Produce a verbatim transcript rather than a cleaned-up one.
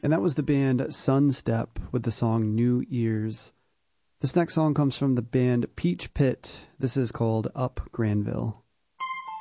And that was the band Sunstep with the song New Ears. This next song comes from the band Peach Pit. This is called Up Granville.